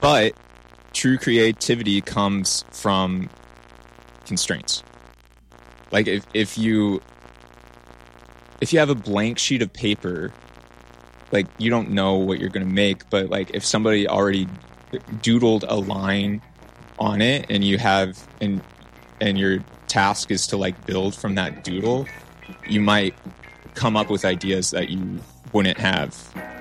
But true creativity comes from constraints. Like if you have a blank sheet of paper, like you don't know what you're going to make, but like if somebody already doodled a line on it and you have and your task is to like build from that doodle, you might come up with ideas that you wouldn't have